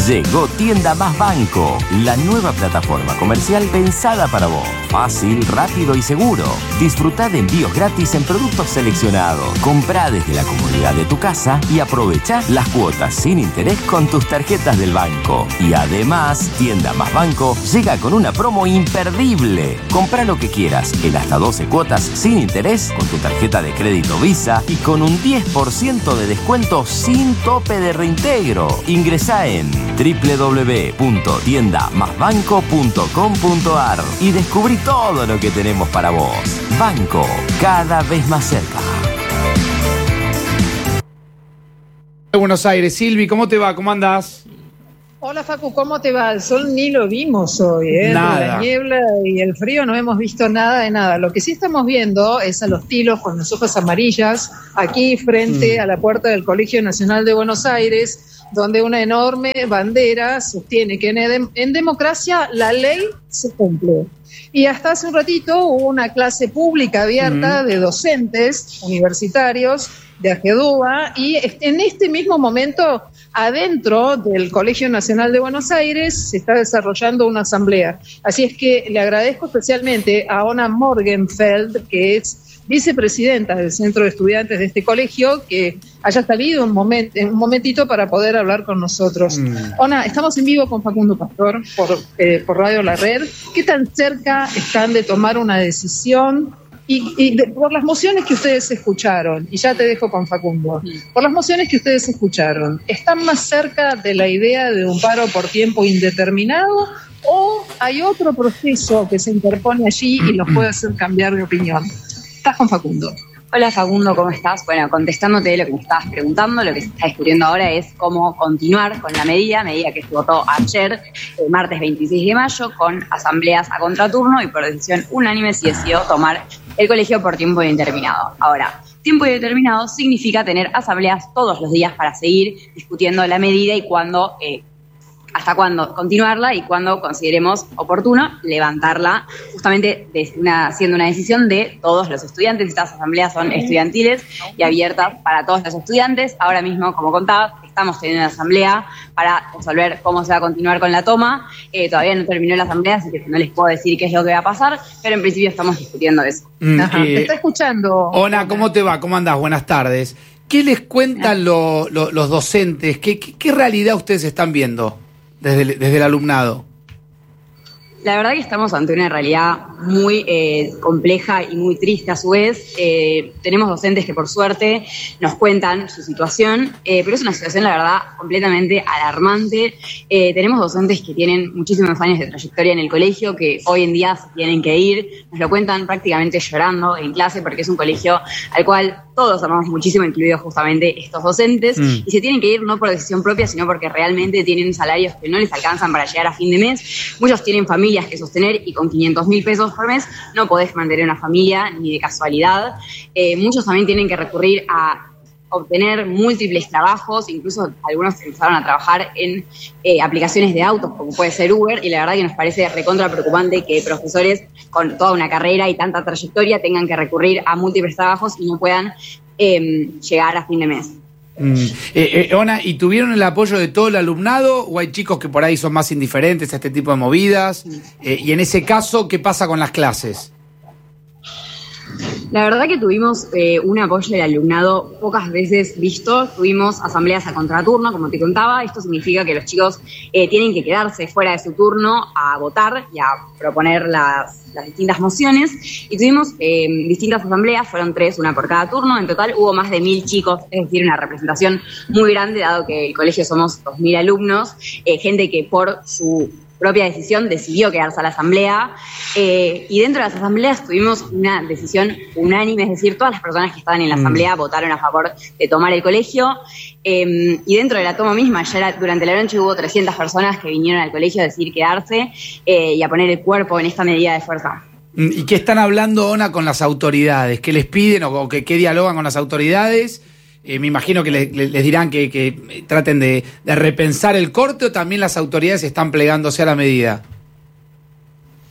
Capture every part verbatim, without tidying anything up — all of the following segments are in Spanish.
Llegó Tienda Más Banco, la nueva plataforma comercial pensada para vos. Fácil, rápido y seguro. Disfrutá de envíos gratis en productos seleccionados. Comprá desde la comodidad de tu casa y aprovechá las cuotas sin interés con tus tarjetas del banco. Y además, Tienda Más Banco llega con una promo imperdible. Comprá lo que quieras en hasta doce cuotas sin interés con tu tarjeta de crédito Visa y con un diez por ciento de descuento sin tope de reintegro. Ingresá en doble u doble u doble u punto tienda más banco punto com punto a r y descubrí todo lo que tenemos para vos. Banco, cada vez más cerca. Buenos Aires, Silvi, ¿cómo te va? ¿Cómo andás? Hola Facu, ¿cómo te va? El sol ni lo vimos hoy, ¿eh? Nada. De la niebla y el frío no hemos visto nada de nada. Lo que sí estamos viendo es a los tilos con las hojas amarillas aquí frente mm. a la puerta del Colegio Nacional de Buenos Aires, donde una enorme bandera sostiene que en, en democracia la ley se cumple. Y hasta hace un ratito hubo una clase pública abierta mm. de docentes universitarios de AGEDUA y en este mismo momento adentro del Colegio Nacional de Buenos Aires se está desarrollando una asamblea. Así es que le agradezco especialmente a Ona Morgenfeld, que es vicepresidenta del Centro de Estudiantes de este colegio, que haya salido un, moment, un momentito para poder hablar con nosotros. Mm. Ona, estamos en vivo con Facundo Pastor por, eh, por Radio La Red. ¿Qué tan cerca están de tomar una decisión? Y, y de, por las mociones que ustedes escucharon, y ya te dejo con Facundo, por las mociones que ustedes escucharon, ¿están más cerca de la idea de un paro por tiempo indeterminado o hay otro proceso que se interpone allí y los puede hacer cambiar de opinión? Estás con Facundo. Hola Facundo, ¿cómo estás? Bueno, contestándote lo que me estabas preguntando, lo que se está discutiendo ahora es cómo continuar con la medida, medida que se votó ayer, el martes veintiséis de mayo, con asambleas a contraturno y por decisión unánime se decidió tomar el colegio por tiempo indeterminado. Ahora, tiempo indeterminado significa tener asambleas todos los días para seguir discutiendo la medida y cuándo, eh, hasta cuándo continuarla y cuándo consideremos oportuno levantarla, justamente de una, siendo una decisión de todos los estudiantes. Estas asambleas son estudiantiles y abiertas para todos los estudiantes. Ahora mismo, como contaba, estamos teniendo una asamblea para resolver cómo se va a continuar con la toma. Eh, todavía no terminó la asamblea, así que no les puedo decir qué es lo que va a pasar, pero en principio estamos discutiendo eso. Mm, Ajá, eh, ¿te está escuchando? Ona, ¿cómo te va? ¿Cómo andás? Buenas tardes. ¿Qué les cuentan lo, lo, los docentes? ¿Qué, qué, ¿Qué realidad ustedes están viendo desde el, desde el alumnado? La verdad que estamos ante una realidad muy eh, compleja y muy triste a su vez. Eh, tenemos docentes que por suerte nos cuentan su situación, eh, pero es una situación, la verdad, completamente alarmante. Eh, tenemos docentes que tienen muchísimos años de trayectoria en el colegio, que hoy en día se tienen que ir. Nos lo cuentan prácticamente llorando en clase porque es un colegio al cual todos amamos muchísimo, incluidos justamente estos docentes, mm. y se tienen que ir no por decisión propia, sino porque realmente tienen salarios que no les alcanzan para llegar a fin de mes. Muchos tienen familias que sostener y con quinientos mil pesos por mes no podés mantener una familia ni de casualidad. Eh, muchos también tienen que recurrir a obtener múltiples trabajos, incluso algunos empezaron a trabajar en eh, aplicaciones de autos, como puede ser Uber, y la verdad que nos parece recontra preocupante que profesores con toda una carrera y tanta trayectoria tengan que recurrir a múltiples trabajos y no puedan eh, llegar a fin de mes. Mm. Eh, eh, Ona, ¿y tuvieron el apoyo de todo el alumnado o hay chicos que por ahí son más indiferentes a este tipo de movidas? Eh, y en ese caso, ¿qué pasa con las clases? La verdad que tuvimos eh, un apoyo del alumnado pocas veces visto. Tuvimos asambleas a contraturno, como te contaba. Esto significa que los chicos eh, tienen que quedarse fuera de su turno a votar y a proponer las, las distintas mociones. Y tuvimos eh, distintas asambleas, fueron tres, una por cada turno. En total hubo más de mil chicos, es decir, una representación muy grande, dado que el colegio somos dos mil alumnos, eh, gente que por su propia decisión decidió quedarse a la asamblea, eh, y dentro de las asambleas tuvimos una decisión unánime, es decir, todas las personas que estaban en la asamblea mm. votaron a favor de tomar el colegio, eh, y dentro de la toma misma, ya era, durante la noche hubo trescientas personas que vinieron al colegio a decidir quedarse eh, y a poner el cuerpo en esta medida de fuerza. ¿Y qué están hablando, Ona, con las autoridades? ¿Qué les piden o, o que, qué dialogan con las autoridades? Eh, me imagino que le, le, les dirán que, que traten de, de repensar el corte, o también las autoridades están plegándose a la medida.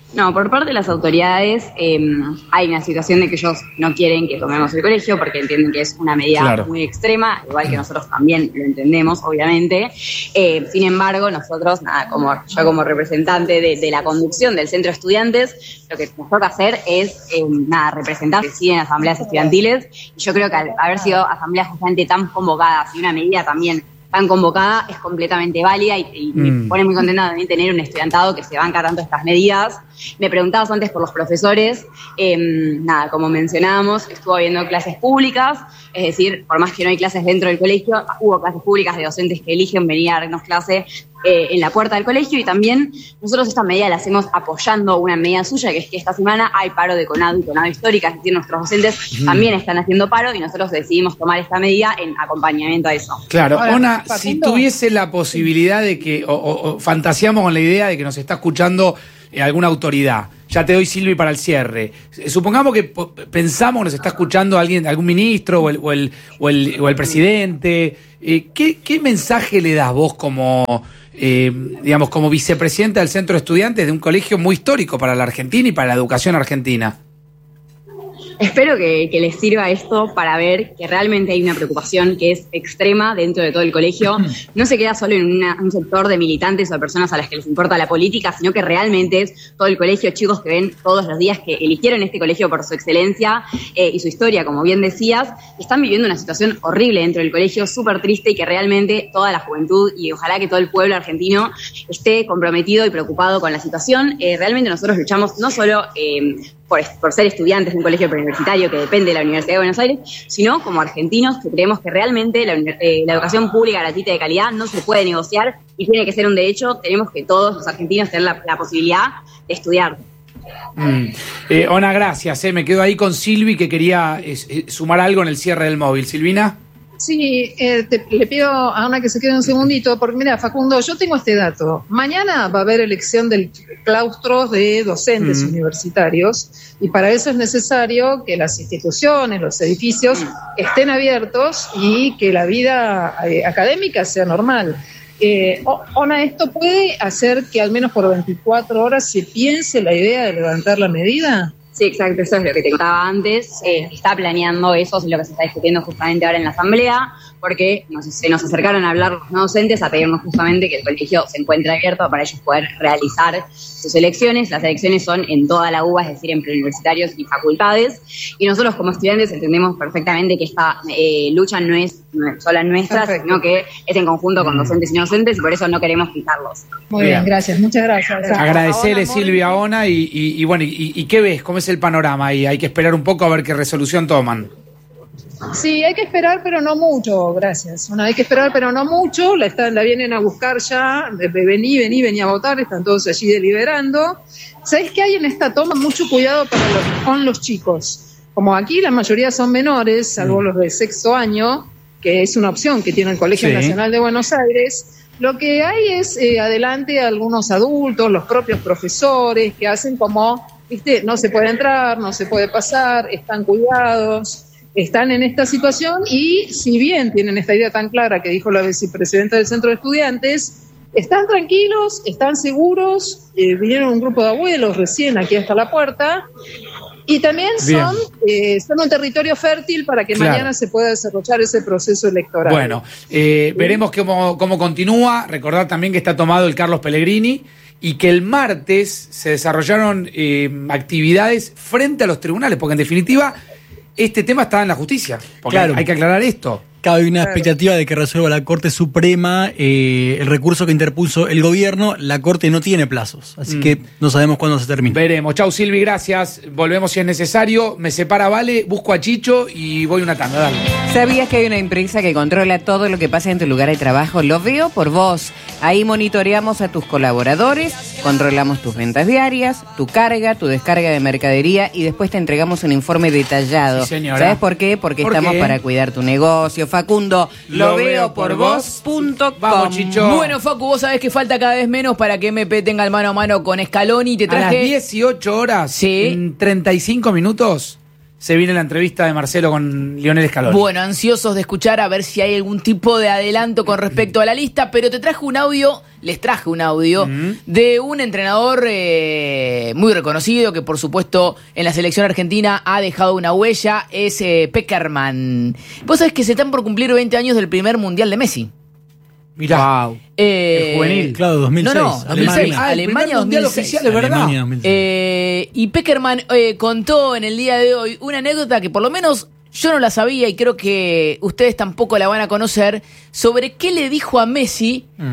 No, por parte de las autoridades eh, hay una situación de que ellos no quieren que tomemos el colegio porque entienden que es una medida claro. muy extrema, igual que nosotros también lo entendemos, obviamente. Eh, sin embargo, nosotros, nada, como yo como representante de, de la conducción del centro de estudiantes, lo que nos toca hacer es, eh, nada, representar que sí en asambleas estudiantiles. Y yo creo que al haber sido asambleas justamente tan convocadas y una medida también tan convocada es completamente válida y, y mm. me pone muy contenta también tener un estudiantado que se banca tanto estas medidas. Me preguntabas antes por los profesores, eh, nada, como mencionábamos, estuvo habiendo clases públicas, es decir, por más que no hay clases dentro del colegio, hubo clases públicas de docentes que eligen venir a darnos clase eh, en la puerta del colegio y también nosotros esta medida la hacemos apoyando una medida suya, que es que esta semana hay paro de CONADO y CONADO Histórica, es decir, nuestros docentes mm. también están haciendo paro y nosotros decidimos tomar esta medida en acompañamiento a eso. Claro, Ahora, Ona, si tuviese la posibilidad de que, o, o, o fantaseamos con la idea de que nos está escuchando eh, alguna autoridad, ya te doy, Silvi, para el cierre. Supongamos que pensamos, nos está escuchando alguien, algún ministro o el, o el, o el, o el presidente. Eh, ¿qué, ¿Qué mensaje le das vos como, eh, digamos, como vicepresidenta del Centro de Estudiantes de un colegio muy histórico para la Argentina y para la educación argentina? Espero que, que les sirva esto para ver que realmente hay una preocupación que es extrema dentro de todo el colegio. No se queda solo en una, un sector de militantes o de personas a las que les importa la política, sino que realmente es todo el colegio, chicos que ven todos los días que eligieron este colegio por su excelencia eh, y su historia, como bien decías, están viviendo una situación horrible dentro del colegio, súper triste y que realmente toda la juventud y ojalá que todo el pueblo argentino esté comprometido y preocupado con la situación. Eh, realmente nosotros luchamos no solo eh, Por, por ser estudiantes de un colegio preuniversitario que depende de la Universidad de Buenos Aires, sino como argentinos que creemos que realmente la, eh, la educación pública gratuita de calidad no se puede negociar y tiene que ser un derecho. Tenemos que todos los argentinos tener la, la posibilidad de estudiar. Mm. Eh, Ona, gracias. Eh. Me quedo ahí con Silvi que quería eh, sumar algo en el cierre del móvil. Silvina. Sí, eh, te, le pido a Ana que se quede un segundito, porque mira, Facundo, yo tengo este dato. Mañana va a haber elección del claustro de docentes mm. universitarios y para eso es necesario que las instituciones, los edificios estén abiertos y que la vida eh, académica sea normal. Eh, Ona, ¿esto puede hacer que al menos por veinticuatro horas se piense la idea de levantar la medida? Sí, exacto, eso es lo que te contaba antes. Eh, está planeando eso, es lo que se está discutiendo justamente ahora en la asamblea, porque nos, se nos acercaron a hablar los no docentes a pedirnos justamente que el colegio se encuentre abierto para ellos poder realizar sus elecciones. Las elecciones son en toda la U B A, es decir, en preuniversitarios y facultades, y nosotros como estudiantes entendemos perfectamente que esta eh, lucha no es, no es sola nuestra, Perfecto. sino que es en conjunto con docentes y no docentes, y por eso no queremos quitarlos. Muy bien, bien gracias, muchas gracias. Agradecerle, Silvia, a Ona, y, y, y bueno, y, y ¿qué ves? ¿Cómo es el panorama ahí? Hay que esperar un poco a ver qué resolución toman. Sí, hay que esperar, pero no mucho, gracias. Bueno, hay que esperar, pero no mucho. La, está, la vienen a buscar ya. Vení, vení, vení a votar. Están todos allí deliberando. ¿Sabés qué hay en esta toma? Mucho cuidado para los, con los chicos. Como aquí la mayoría son menores, salvo los de sexto año, que es una opción que tiene el Colegio sí. Nacional de Buenos Aires. Lo que hay es eh, adelante algunos adultos, los propios profesores, que hacen como, viste, no se puede entrar, no se puede pasar, están cuidados. Están en esta situación y si bien tienen esta idea tan clara que dijo la vicepresidenta del Centro de Estudiantes, están tranquilos, están seguros, eh, vinieron un grupo de abuelos recién aquí hasta la puerta y también son, eh, son un territorio fértil para que claro. mañana se pueda desarrollar ese proceso electoral. Bueno, eh, ¿sí? veremos cómo, cómo continúa. Recordar también que está tomado el Carlos Pellegrini y que el martes se desarrollaron eh, actividades frente a los tribunales, porque en definitiva este tema está en la justicia, porque claro. hay que aclarar esto. Cabe una expectativa de que resuelva la Corte Suprema eh, el recurso que interpuso el gobierno. La Corte no tiene plazos, así mm. que no sabemos cuándo se termina. Veremos. Chau, Silvi, gracias. Volvemos si es necesario. Me separa Vale, busco a Chicho y voy una tanda. Dale. ¿Sabías que hay una empresa que controla todo lo que pasa en tu lugar de trabajo? Lo Veo por Vos. Ahí monitoreamos a tus colaboradores, controlamos tus ventas diarias, tu carga, tu descarga de mercadería y después te entregamos un informe detallado. Sí, señora. ¿Sabes por qué? Porque ¿Por estamos qué? para cuidar tu negocio. Facundo, lo veo por vos punto com. Vamos, Chicho. Bueno, Facu, vos sabés que falta cada vez menos para que M P tenga el mano a mano con Scaloni. Te traje... A las dieciocho horas, sí. en treinta y cinco minutos, se viene la entrevista de Marcelo con Lionel Scaloni. Bueno, ansiosos de escuchar a ver si hay algún tipo de adelanto con respecto a la lista, pero te traje un audio, les traje un audio uh-huh. de un entrenador eh, muy reconocido que por supuesto en la selección argentina ha dejado una huella, es eh, Pekerman. Vos sabés que se están por cumplir veinte años del primer mundial de Messi. Mirá, wow. eh, el juvenil. Claro, dos mil seis. No, no, dos mil seis. Ah, Alemania dos mil seis. Oficial, es verdad. Alemania, dos mil seis. Eh, y Pekerman eh, contó en el día de hoy una anécdota que por lo menos yo no la sabía y creo que ustedes tampoco la van a conocer, sobre qué le dijo a Messi mm.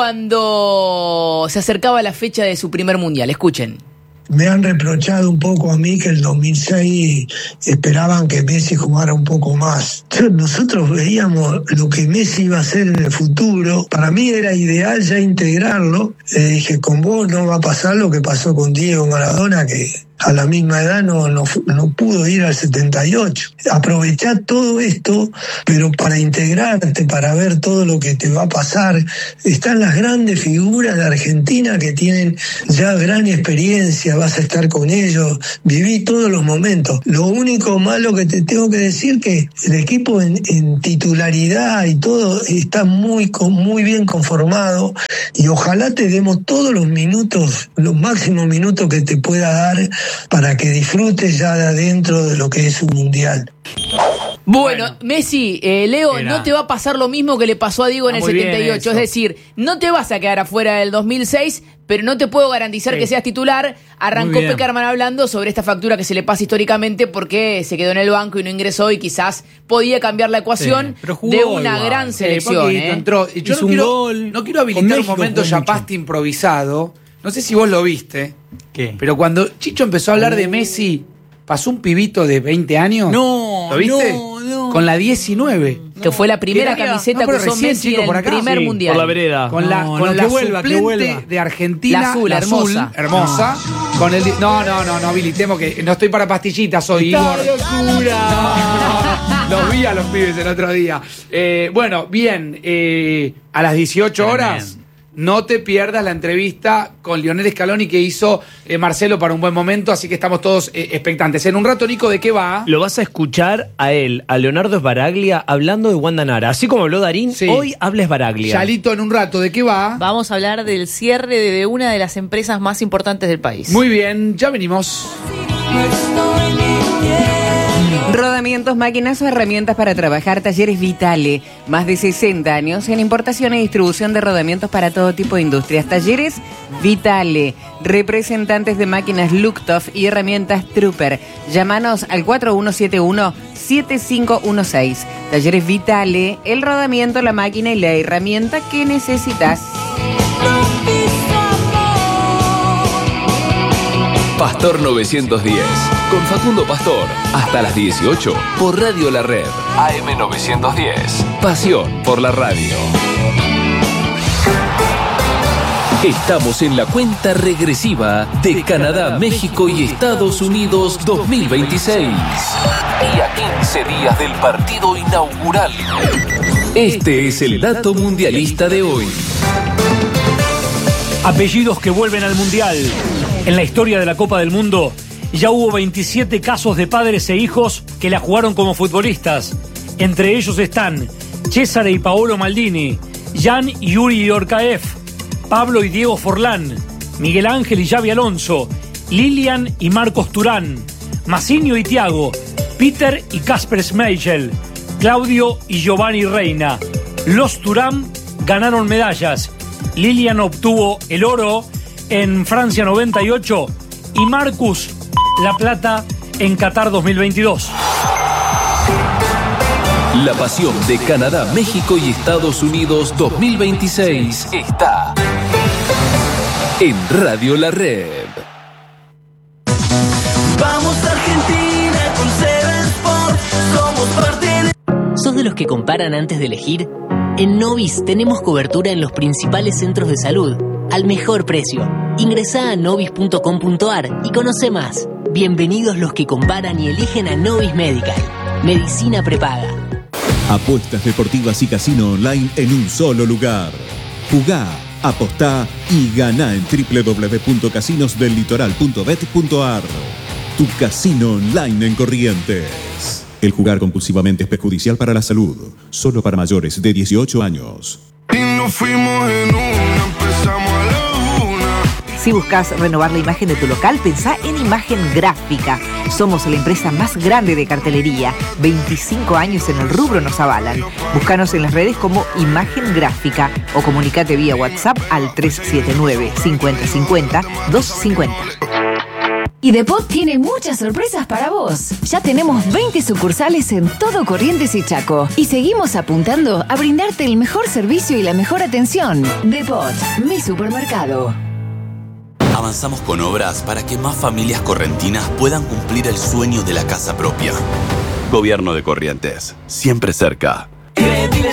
cuando se acercaba la fecha de su primer mundial. Escuchen. Me han reprochado un poco a mí que el dos mil seis esperaban que Messi jugara un poco más. Nosotros veíamos lo que Messi iba a hacer en el futuro. Para mí era ideal ya integrarlo. Le dije, con vos no va a pasar lo que pasó con Diego Maradona, que a la misma edad no, no, no pudo ir al setenta y ocho. Aprovechá todo esto, pero para integrarte, para ver todo lo que te va a pasar. Están las grandes figuras de Argentina que tienen ya gran experiencia, vas a estar con ellos, viví todos los momentos. Lo único malo que te tengo que decir que el equipo en, en titularidad y todo está muy, muy bien conformado y ojalá te demos todos los minutos, los máximos minutos que te pueda dar para que disfrutes ya de adentro de lo que es un mundial. Bueno, bueno Messi, eh, Leo, era. no te va a pasar lo mismo que le pasó a Diego en el setenta y ocho. Es decir, no te vas a quedar afuera del dos mil seis, pero no te puedo garantizar sí. que seas titular. Arrancó Pekerman hablando sobre esta factura que se le pasa históricamente porque se quedó en el banco y no ingresó y quizás podía cambiar la ecuación sí, de una igual. gran selección. Sí, ¿eh? entró. Y yo no quiero, gol. no quiero habilitar un momento Yapasti improvisado. No sé si vos lo viste. ¿Qué? Pero cuando Chicho empezó a hablar oh. de Messi, pasó un pibito de veinte años. No, ¿lo viste? No, no. Con la diecinueve. Que no. fue la primera Era, camiseta no, que usó Messi chico, en el primer sí, mundial. Por la vereda. Con la, no, con no, la que vuelva, suplente que vuelva. de Argentina. La azul, la hermosa. Azul, hermosa. No. Con el, no, no, no, no habilitemos que no estoy para pastillitas, soy Igor. locura! No, no, los vi a los pibes el otro día. Eh, bueno, bien. Eh, a las dieciocho horas... No te pierdas la entrevista con Lionel Scaloni que hizo eh, Marcelo para un buen momento, así que estamos todos eh, expectantes. En un rato, Nico, ¿de qué va? Lo vas a escuchar a él, a Leonardo Sbaraglia, hablando de Wanda Nara. Así como habló Darín, sí. hoy habla Sbaraglia. Chalito, en un rato, ¿de qué va? Vamos a hablar del cierre de, de una de las empresas más importantes del país. Muy bien, ya venimos. Rodamientos, máquinas o herramientas para trabajar. Talleres Vitale. Más de sesenta años en importación y distribución de rodamientos para todo tipo de industrias. Talleres Vitale. Representantes de máquinas Luktov y herramientas Trooper. Llámanos al cuatro uno siete uno, siete cinco uno seis. Talleres Vitale. El rodamiento, la máquina y la herramienta que necesitas. Pastor novecientos diez, con Facundo Pastor, hasta las dieciocho, por Radio La Red, A M novecientos diez, pasión por la radio. Estamos en la cuenta regresiva de Canadá, México y Estados Unidos dos mil veintiséis. Y a quince días del partido inaugural. Este es el dato mundialista de hoy. Apellidos que vuelven al Mundial. En la historia de la Copa del Mundo ya hubo veintisiete casos de padres e hijos que la jugaron como futbolistas. Entre ellos están Cesare y Paolo Maldini, Jan y Yuri Orkaev, Pablo y Diego Forlán, Miguel Ángel y Xavi Alonso, Lilian y Marcos Turán, Massinio y Thiago, Peter y Kasper Schmeichel, Claudio y Giovanni Reina. Los Turán ganaron medallas. Lilian obtuvo el oro en Francia noventa y ocho y Marcus la plata en Qatar dos mil veintidós. La pasión de Canadá, México y Estados Unidos dos mil veintiséis está en Radio La Red. Vamos Argentina con Seven Sports, somos parte de... ¿Sos de los que comparan antes de elegir? En Novis tenemos cobertura en los principales centros de salud al mejor precio. Ingresá a novis punto com punto ar y conoce más. Bienvenidos los que comparan y eligen a Novis Medical. Medicina prepaga. Apuestas deportivas y casino online en un solo lugar. Jugá, apostá y ganá en doble u doble u doble u punto casinos del litoral punto bet punto ar. tu casino online en Corrientes. El jugar compulsivamente es perjudicial para la salud. Solo para mayores de dieciocho años. Y nos fuimos en una, empezamos a la una. Si buscas renovar la imagen de tu local, pensá en Imagen Gráfica. Somos la empresa más grande de cartelería. veinticinco años en el rubro nos avalan. Búscanos en las redes como Imagen Gráfica o comunicate vía WhatsApp al tres siete nueve, cincuenta cincuenta, doscientos cincuenta. Y Depot tiene muchas sorpresas para vos. Ya tenemos veinte sucursales en todo Corrientes y Chaco. Y seguimos apuntando a brindarte el mejor servicio y la mejor atención. Depot, mi supermercado. Avanzamos con obras para que más familias correntinas puedan cumplir el sueño de la casa propia. Gobierno de Corrientes, siempre cerca.